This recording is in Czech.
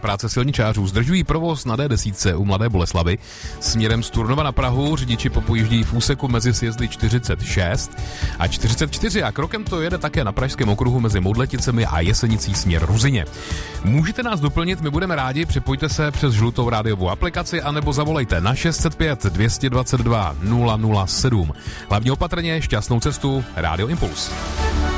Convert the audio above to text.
práce silničářů zdržují provoz na D10 u Mladé Boleslavi. Směrem z Turnova na Prahu řidiči popojíždějí v úseku mezi sjezdy 46 a 44 a krokem to jede také na Pražském okruhu mezi Moudleticemi a Jesenicí směr Ruzyně. Můžete nás doplnit, my budeme rádi, připojte se přes žlutou rádiovou aplikaci anebo zavolejte na 605 222 007. Hlavně opatrně, šťastnou cestu, Rádio Impuls.